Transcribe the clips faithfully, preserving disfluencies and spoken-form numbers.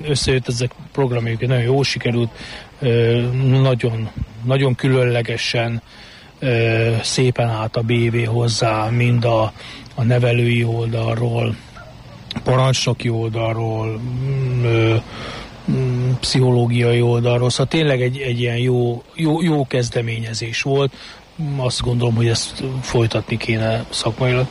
összejött ezek a programjuk, nagyon jól sikerült, nagyon, nagyon különlegesen, szépen állt a bé vé hozzá, mind a, a nevelői oldalról, parancsnoki oldalról, pszichológiai oldalról, szóval tényleg egy, egy ilyen jó, jó, jó kezdeményezés volt. Azt gondolom, hogy ezt folytatni kéne szakmailag.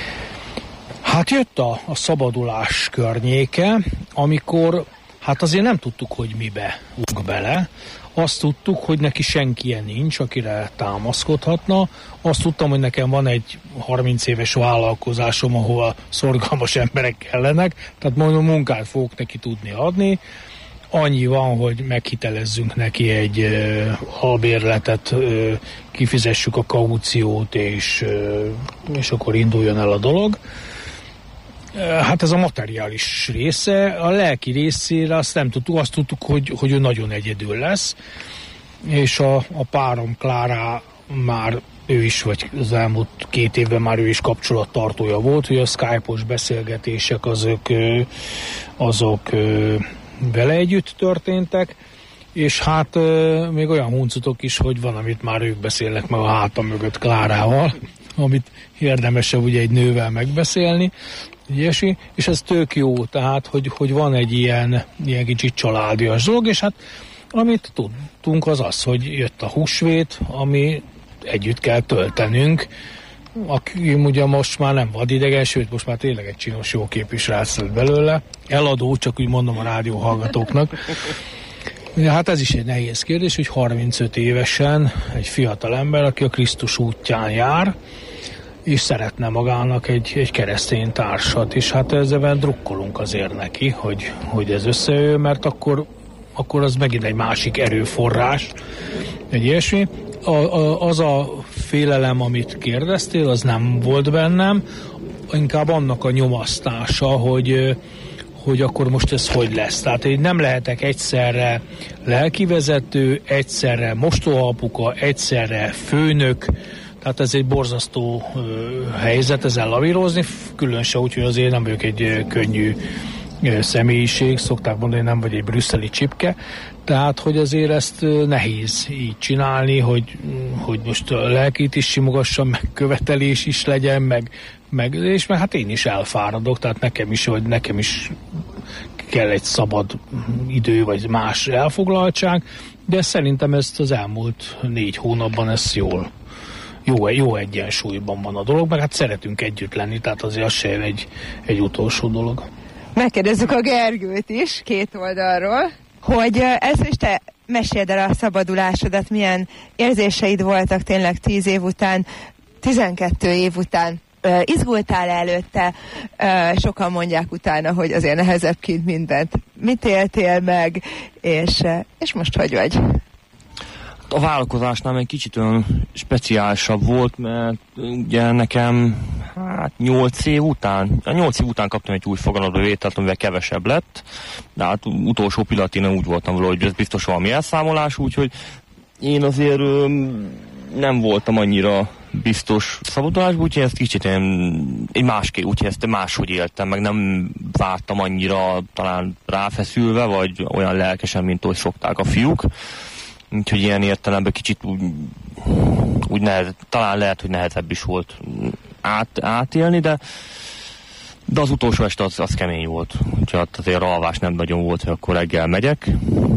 Hát jött a, a szabadulás környéke, amikor hát azért nem tudtuk, hogy mibe ugg bele. Azt tudtuk, hogy neki senkien nincs, akire támaszkodhatna. Azt tudtam, hogy nekem van egy harminc éves vállalkozásom, ahol szorgalmas emberek kellenek, tehát majd a munkát fogok neki tudni adni. Annyi van, hogy meghitelezzünk neki egy ö, albérletet, ö, kifizessük a kauciót, és, ö, és akkor induljon el a dolog. Hát ez a materiális része, a lelki részére azt nem tudtuk, azt tudtuk, hogy, hogy ő nagyon egyedül lesz, és a, a párom Klára már ő is, vagy az elmúlt két évben már ő is kapcsolattartója volt, hogy a Skype-os beszélgetések azok, azok vele együtt történtek, és hát még olyan huncutok is, hogy van, amit már ők beszélnek meg a hátam mögött Klárával, amit érdemesebb ugye egy nővel megbeszélni, ilyesmi, és ez tök jó, tehát, hogy, hogy van egy ilyen, ilyen kicsit családias dolog, és hát amit tudtunk az az, hogy jött a húsvét, ami együtt kell töltenünk, aki ugye most már nem vadidegen, sőt, most már tényleg egy csinos, jó képű srác lett belőle, eladó, csak úgy mondom a rádió hallgatóknak. Hát ez is egy nehéz kérdés, hogy harmincöt évesen egy fiatal ember, aki a Krisztus útján jár, és szeretne magának egy, egy keresztény társat, és hát ezzel drukkolunk azért neki, hogy, hogy ez összejöjjön, mert akkor, akkor az megint egy másik erőforrás, egy ilyesmi. A, a, az a félelem, amit kérdeztél, az nem volt bennem, inkább annak a nyomasztása, hogy, hogy akkor most ez hogy lesz. Tehát én nem lehetek egyszerre lelkivezető, egyszerre mostohaapuka, egyszerre főnök, tehát ez egy borzasztó ö, helyzet, ezzel lavírozni, különösen úgy, hogy azért nem vagyok egy ö, könnyű ö, személyiség, szokták mondani, nem vagy egy brüsszeli csipke, tehát, hogy azért ezt ö, nehéz így csinálni, hogy, hogy most a lelkét is simogassam, meg követelés is legyen, meg, meg, és meg hát én is elfáradok, tehát nekem is, hogy nekem is kell egy szabad idő, vagy más elfoglaltság, de szerintem ezt az elmúlt négy hónapban ez jól Jó, jó egyensúlyban van a dolog, meg hát szeretünk együtt lenni, tehát azért az sem egy, egy utolsó dolog. Megkérdezzük a Gergőt is, két oldalról, hogy először is te meséld el a szabadulásodat, milyen érzéseid voltak tényleg tíz év után, tizenkét év után. Uh, izgultál előtte, uh, sokan mondják utána, hogy azért nehezebb kint mindent. Mit éltél meg, és, uh, és most hogy vagy? A vállalkozásnál egy kicsit olyan speciálisabb volt, mert ugye nekem hát nyolc év után, nyolc év után kaptam egy új foganatbevételt, amivel kevesebb lett, de hát utolsó pillanatig én úgy voltam vele, hogy ez biztos valami elszámolás, úgyhogy én azért öm, nem voltam annyira biztos szabadulásban, úgyhogy ezt kicsit én, egy másképp, úgyhogy ezt máshogy éltem, meg nem vártam annyira talán ráfeszülve, vagy olyan lelkesen, mint ahogy szokták a fiúk. Úgyhogy ilyen értelemben kicsit úgy, úgy nehez, talán lehet, hogy nehezebb is volt át, átélni, de, de az utolsó este az, az kemény volt. Úgyhogy azért alvás nem nagyon volt, hogy akkor reggel megyek.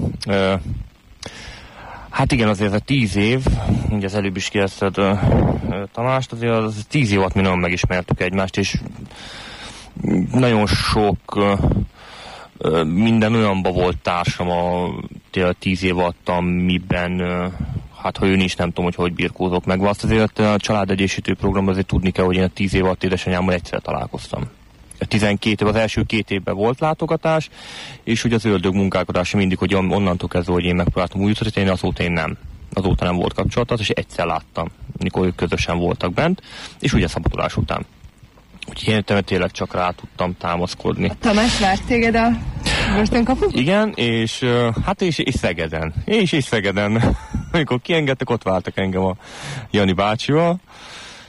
Hát igen, azért ez a tíz év, ugye az előbb is kérdezted Tamást, azért az tíz év alatt mi nagyon megismertük egymást, és nagyon sok minden olyanban volt társam a tíz év alatt, amiben hát ha ő is nem tudom, hogy hogy birkózok meg. Azt azért a családegyesítő program azért tudni kell, hogy én a tíz év alatt édesanyámmal egyszer találkoztam. A tizenkét év, az első két évben volt látogatás, és ugye az ördög munkálkodása mindig, hogy onnantól kezdve, hogy én megpróbáltam úgy jutni, azóta én nem. Azóta nem volt kapcsolatot, és egyszer láttam, mikor ők közösen voltak bent, és ugye szabadulás után. Úgyhogy én tényleg csak rá tudtam támaszkodni. Tamás várt téged a börtönkapu? Igen, és hát és, és Szegeden. És, és Szegeden. Amikor kiengedtek, ott vártak engem a Jani bácsival.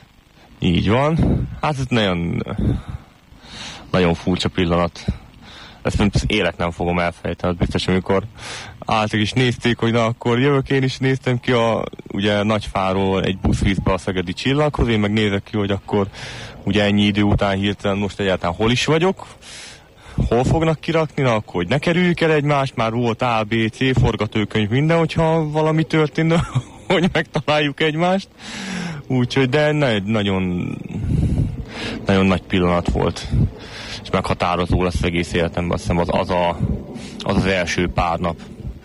Így van. Hát ez nagyon, nagyon furcsa pillanat. ezt az élet nem fogom elfelejteni, az biztos, amikor álltak és nézték, hogy na akkor jövök én is, néztem ki a ugye Nagyfáról egy buszvízbe a Szegedi Csillaghoz, én meg nézek ki, hogy akkor ugye ennyi idő után hirtelen most egyáltalán hol is vagyok, hol fognak kirakni, na akkor hogy ne kerüljük el egymást, már volt A, B, C, forgatókönyv, minden, hogyha valami történne, hogy megtaláljuk egymást. Úgyhogy, de ne, nagyon nagyon nagy pillanat volt. És meghatározó lesz egész életemben, azt hiszem az az, a, az az első pár nap,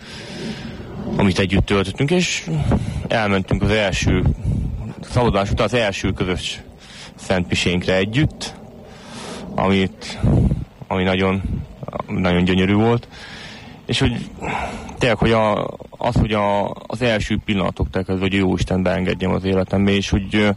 amit együtt töltöttünk, és elmentünk az első szabadulás után az első közös szentmisénkre együtt, amit, ami nagyon, nagyon gyönyörű volt. És hogy tényleg, hogy a, az, hogy a, az első pillanatoktól kezdve, hogy Jóisten beengedjem az életembe, és hogy,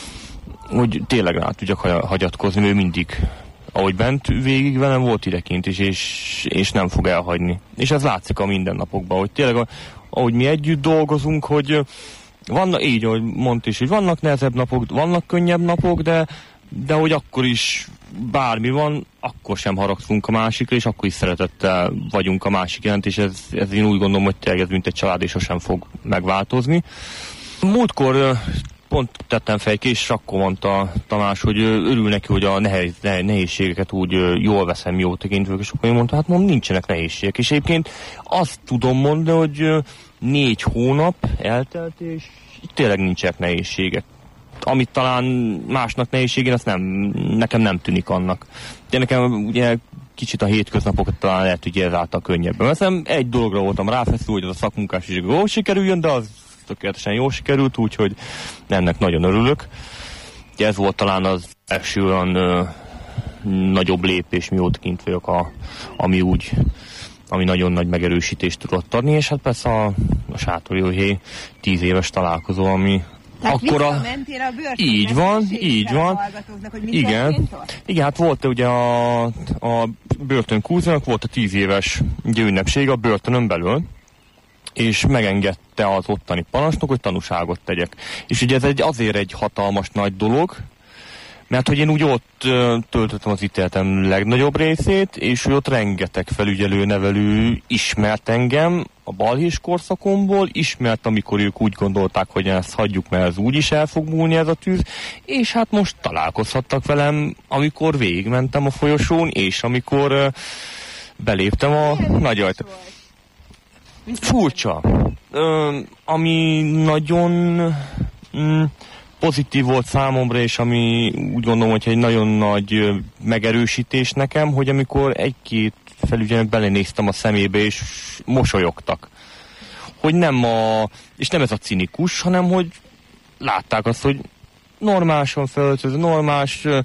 hogy tényleg rá tudjak hagyatkozni, ő mindig, ahogy bent végig velem volt idekint is, és, és nem fog elhagyni. És ez látszik a mindennapokban, hogy tényleg, ahogy mi együtt dolgozunk, hogy vannak, így, ahogy mondta is, hogy vannak nehezebb napok, vannak könnyebb napok, de, de hogy akkor is bármi van, akkor sem haragszunk a másikra, és akkor is szeretettel vagyunk a másik iránt, és ez, ez én úgy gondolom, hogy tényleg ez mint egy család, és sosem fog megváltozni. Múltkor pont tettem fel egy kis, és akkor mondta Tamás, hogy örül neki, hogy a nehéz, nehézségeket úgy jól veszem, jól tekintve, és akkor én mondta, hát mondom, nincsenek nehézségek. És egyébként azt tudom mondani, hogy négy hónap eltelt, és tényleg nincsenek nehézségek. Amit talán másnak nehézségén, azt nem, nekem nem tűnik annak. De nekem ugye kicsit a hétköznapokat talán lehet, hogy ezáltal könnyebben. Aztán egy dologra voltam ráfeszül, hogy az a szakmunkás is jól sikerüljön, de az tökéletesen jól sikerült, úgyhogy ennek nagyon örülök. Ugye ez volt talán az első olyan ö, nagyobb lépés, mióta kint vagyok, a, ami úgy, ami nagyon nagy megerősítést tudott adni, és hát persze a, a Sátorjóhéj tíz éves találkozó, ami tehát akkor a... mentél a börtön, így van, így van. Igen. Igen, hát volt ugye a, a börtönkúzónak volt a tíz éves ünnepség a börtönön belül, és megengedte az ottani parancsnok, hogy tanúságot tegyek. És ugye ez egy, azért egy hatalmas nagy dolog, mert hogy én úgy ott ö, töltöttem az ítéletem legnagyobb részét, és hogy ott rengeteg felügyelő, nevelő ismert engem a balhés korszakomból, ismert, amikor ők úgy gondolták, hogy ezt hagyjuk, mert ez úgyis el fog múlni ez a tűz, és hát most találkozhattak velem, amikor végigmentem a folyosón, és amikor ö, beléptem a nagy ajtót. Furcsa. Ö, ami nagyon... Mm, pozitív volt számomra, és ami úgy gondolom, hogy egy nagyon nagy megerősítés nekem, hogy amikor egy-két felügyelőnek belenéztem a szemébe, és mosolyogtak. Hogy nem a... És nem ez a cinikus, hanem hogy látták azt, hogy normálisan felöltöző, normálisan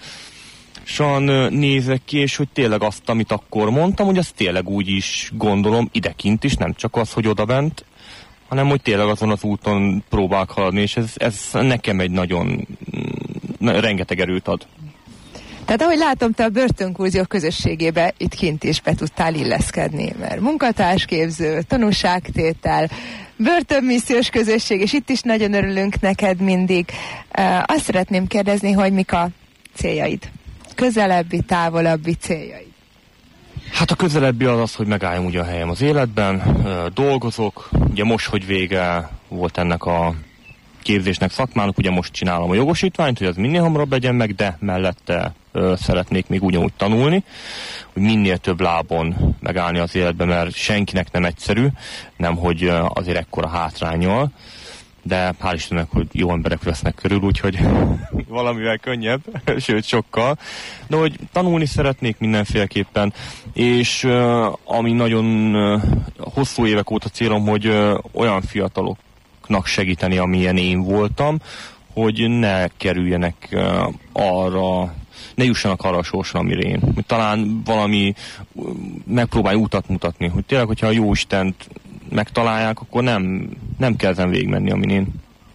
nézek ki, és hogy tényleg azt, amit akkor mondtam, hogy azt tényleg úgy is gondolom idekint is, nem csak az, hogy odabent, hanem hogy tényleg azon az úton próbálok haladni, és ez, ez nekem egy nagyon rengeteg erőt ad. Tehát ahogy látom, te a börtönkurzió közösségébe itt kint is be tudtál illeszkedni, mert munkatársképző, tanúságtétel, börtönmissziós közösség, és itt is nagyon örülünk neked mindig. Uh, azt szeretném kérdezni, hogy mik a céljaid? Közelebbi, távolabbi céljaid? Hát a közelebbi az az, hogy megálljam ugye a helyem az életben, dolgozok, ugye most, hogy vége volt ennek a képzésnek, szakmának, ugye most csinálom a jogosítványt, hogy az minél hamarabb legyen meg, de mellette ö, szeretnék még ugyanúgy tanulni, hogy minél több lábon megállni az életben, mert senkinek nem egyszerű, nem hogy azért ekkora hátránnyal, de hál' Istennek, hogy jó emberek vesznek körül, úgyhogy valamivel könnyebb, sőt sokkal. De hogy tanulni szeretnék mindenféleképpen, és uh, ami nagyon uh, hosszú évek óta célom, hogy uh, olyan fiataloknak segíteni, amilyen én voltam, hogy ne kerüljenek uh, arra, ne jussanak arra a sorsan, amire én. Hogy talán valami uh, megpróbálj utat mutatni, hogy tényleg, hogyha a Jóistent megtalálják, akkor nem, nem kell ezen végigmenni, amin én.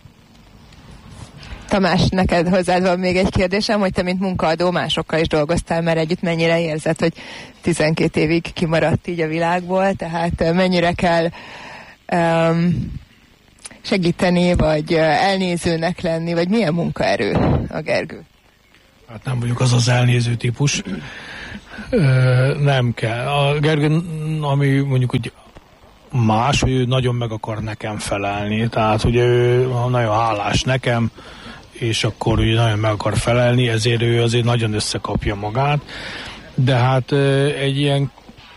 Tamás, neked hozzád van még egy kérdésem, hogy te, mint munkaadó, másokkal is dolgoztál már együtt, mennyire érzed, hogy tizenkét évig kimaradt így a világból, tehát mennyire kell um, segíteni, vagy elnézőnek lenni, vagy milyen munkaerő a Gergő? Hát nem vagyok az az elnéző típus. Ö, nem kell. A Gergő, ami mondjuk úgy más, hogy ő nagyon meg akar nekem felelni, tehát hogy ő nagyon hálás nekem, és akkor ugye nagyon meg akar felelni, ezért ő azért nagyon összekapja magát, de hát egy ilyen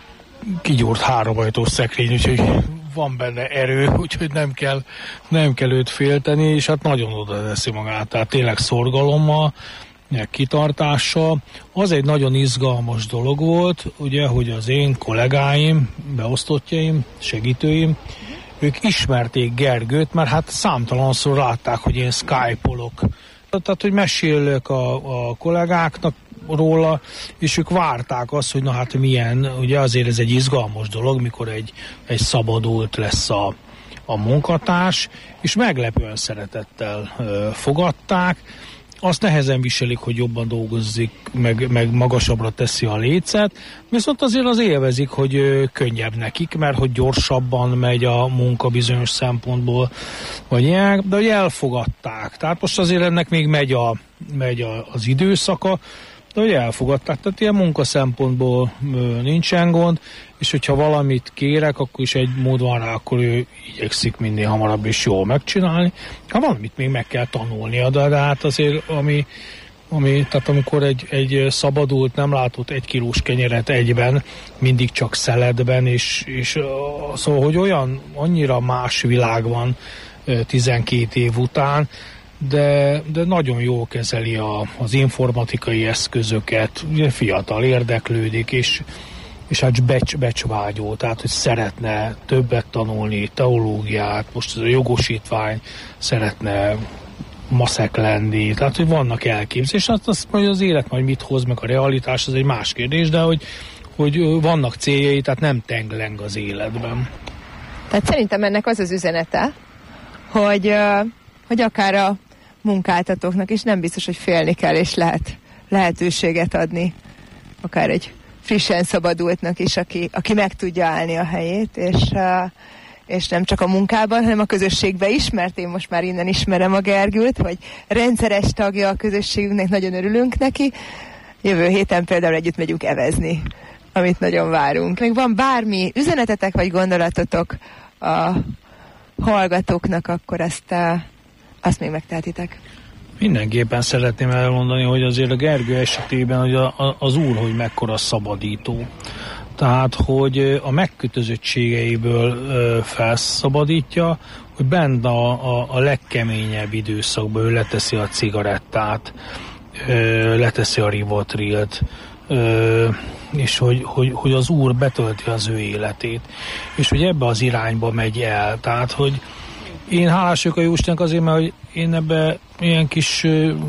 kigyúrt háromajtós szekrény, úgyhogy van benne erő, úgyhogy nem kell, nem kell őt félteni, és hát nagyon oda teszi magát, tehát tényleg szorgalommal, kitartással. Az egy nagyon izgalmas dolog volt, ugye, hogy az én kollégáim, beosztottjaim, segítőim, ők ismerték Gergőt, mert hát számtalanszor látták, hogy én skype-olok. Tehát, hogy mesélök a, a kollégáknak róla, és ők várták azt, hogy na hát milyen, ugye azért ez egy izgalmas dolog, mikor egy, egy szabadult lesz a, a munkatárs, és meglepően szeretettel ö, fogadták. Azt nehezen viselik, hogy jobban dolgozzik, meg, meg magasabbra teszi a lécet, viszont azért az élvezik, hogy ö, könnyebb nekik, mert hogy gyorsabban megy a munka bizonyos szempontból, vagy ilyen, de hogy elfogadták. Tehát most azért ennek még megy, a, megy a, az időszaka, de hogy elfogadták. Tehát ilyen munka szempontból ö, nincsen gond, és hogyha valamit kérek, akkor is egy mód van rá, akkor ő igyekszik minél hamarabb is jól megcsinálni. Ha valamit még meg kell tanulnia, de, de hát azért, ami, ami, tehát amikor egy, egy szabadult nem látott egy kilós kenyeret egyben, mindig csak szeletben, és, és szóval, hogy olyan, annyira más világ van tizenkét év után, de, de nagyon jól kezeli a, az informatikai eszközöket, ugye fiatal, érdeklődik, és és hát becs, becsvágyó, tehát hogy szeretne többet tanulni, teológiát, most ez a jogosítvány, szeretne maszek lenni, tehát hogy vannak elképzelés, hát azt mondja, az élet majd mit hoz, meg a realitás, az egy más kérdés, de hogy, hogy vannak céljai, tehát nem tengleng az életben. Tehát szerintem ennek az az üzenete, hogy, hogy akár a munkáltatóknak is nem biztos, hogy félni kell, és lehet lehetőséget adni akár egy frissen szabadultnak is, aki, aki meg tudja állni a helyét, és, uh, és nem csak a munkában, hanem a közösségben is, mert én most már innen ismerem a Gergőt, hogy rendszeres tagja a közösségünknek, nagyon örülünk neki. Jövő héten például együtt megyünk evezni, amit nagyon várunk. Még van bármi üzenetetek vagy gondolatotok a hallgatóknak, akkor azt, uh, azt még megtehetitek. Mindenképpen szeretném elmondani, hogy azért a Gergő esetében hogy a, a, az Úr, hogy mekkora szabadító. Tehát, hogy a megkötözöttségeiből ö, felszabadítja, hogy bent a, a, a legkeményebb időszakban ő leteszi a cigarettát, ö, leteszi a rivotrilt, ö, és hogy, hogy, hogy az Úr betölti az ő életét. És hogy ebbe az irányba megy el. Tehát, hogy én hálás vagyok a Jóistennek azért, mert hogy én ebbe ilyen kis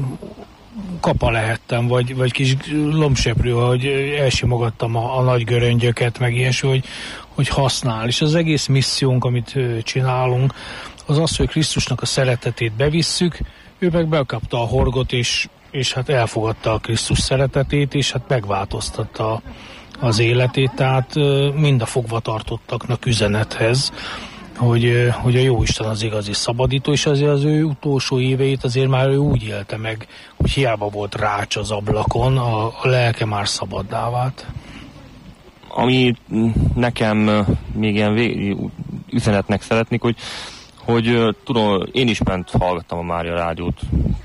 kapa lehettem, vagy, vagy kis lombseprő, hogy elsimogattam a, a nagy göröngyöket, meg ilyesmi, hogy, hogy használ. És az egész missziónk, amit csinálunk, az az, hogy Krisztusnak a szeretetét bevisszük, ő meg bekapta a horgot, és, és hát elfogadta a Krisztus szeretetét, és hát megváltoztatta az életét, tehát mind a fogvatartottaknak üzenethez, hogy, hogy a Jóisten az igazi szabadító, és azért az ő utolsó éveit azért már ő úgy élte meg, hogy hiába volt rács az ablakon, a, a lelke már szabaddá vált. Ami nekem még ilyen vé- üzenetnek szeretnék, hogy, hogy tudom, én is bent hallgattam a Mária rádiót,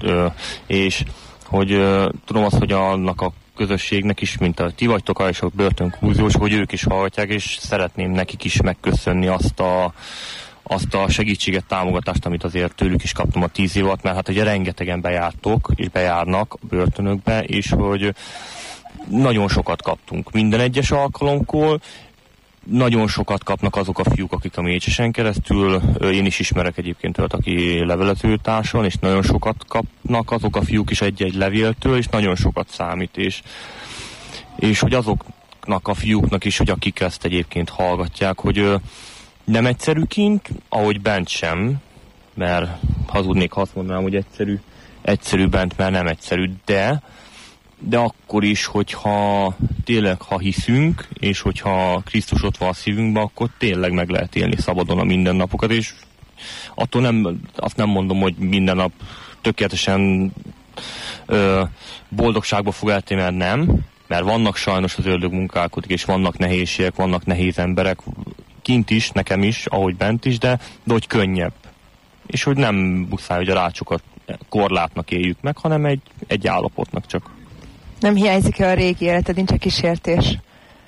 és hogy tudom azt, hogy annak a közösségnek is, mint a ti vagytok, és a börtönkúziós, hogy ők is hallgatják, és szeretném nekik is megköszönni azt a, azt a segítséget, támogatást, amit azért tőlük is kaptam a tíz év alatt, mert hát ugye rengetegen bejártok, és bejárnak a börtönökbe, és hogy nagyon sokat kaptunk minden egyes alkalomkor, nagyon sokat kapnak azok a fiúk, akik a Mécsesen keresztül, én is ismerek egyébként olyat, aki levelezőtárson, és nagyon sokat kapnak azok a fiúk is egy-egy levéltől, és nagyon sokat számít, és, és hogy azoknak a fiúknak is, hogy akik ezt egyébként hallgatják, hogy nem egyszerű kint, ahogy bent sem, mert hazudnék, ha azt mondanám, hogy egyszerű, egyszerű bent, mert nem egyszerű, de de akkor is, hogyha tényleg, ha hiszünk, és hogyha Krisztus ott van a szívünkben, akkor tényleg meg lehet élni szabadon a mindennapokat, és attól nem, azt nem mondom, hogy minden nap tökéletesen ö, boldogságba fog eltenni, mert nem, mert vannak sajnos az ördög munkálkodik, és vannak nehézségek, vannak nehéz emberek, kint is, nekem is, ahogy bent is, de, de hogy könnyebb. És hogy nem muszáj, hogy a rácsokat korlátnak éljük meg, hanem egy, egy állapotnak csak. Nem hiányzik-e a régi életed, nincs egy kísértés?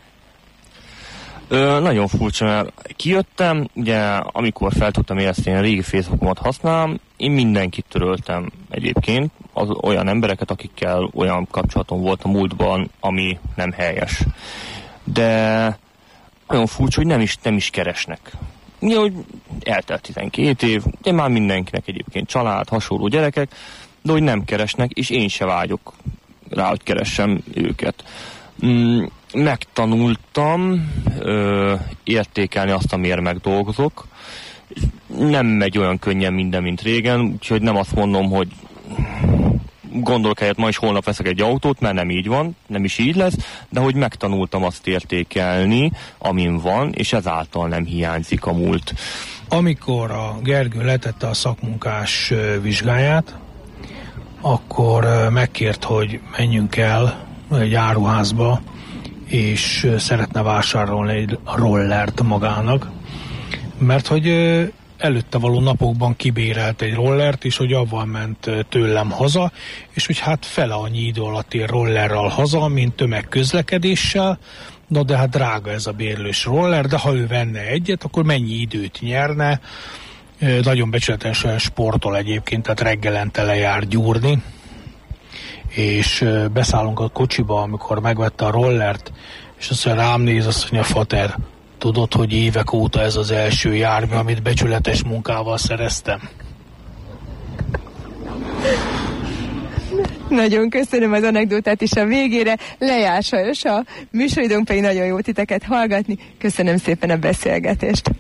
Ö, nagyon furcsa, mert kijöttem, ugye amikor fel tudtam érezteni, a régi Facebookomat használom, én mindenkit töröltem egyébként, az olyan embereket, akikkel olyan kapcsolatom volt a múltban, ami nem helyes. De nagyon furcsa, hogy nem is, nem is keresnek. Ugye, hogy eltelt tizenkét év, de már mindenkinek egyébként család, hasonló gyerekek, de hogy nem keresnek, és én se vágyok rá, hogy keressem őket. Mm, megtanultam ö, értékelni azt, amiért megdolgozok. Nem megy olyan könnyen minden, mint régen, úgyhogy nem azt mondom, hogy gondolok helyett ma is holnap veszek egy autót, mert nem így van, nem is így lesz, de hogy megtanultam azt értékelni, amin van, és ezáltal nem hiányzik a múlt. Amikor a Gergő letette a szakmunkás vizsgáját, akkor megkért, hogy menjünk el egy áruházba, és szeretne vásárolni egy rollert magának, mert hogy előtte való napokban kibérelt egy rollert, és hogy avval ment tőlem haza, és hogy hát fele annyi idő alatt ér rollerral haza, mint tömegközlekedéssel, na de hát drága ez a bérlős roller, de ha ő venne egyet, akkor mennyi időt nyerne, nagyon becsületesen sportol egyébként, tehát reggelente lejár gyúrni, és beszállunk a kocsiba, amikor megvette a rollert, és azt mondja, rám néz, azt mondja, fater, tudod, hogy évek óta ez az első jármű, amit becsületes munkával szereztem? Nagyon köszönöm az anekdotát is a végére. Lejár sajnos a műsoridőnk, pedig nagyon jó titeket hallgatni. Köszönöm szépen a beszélgetést.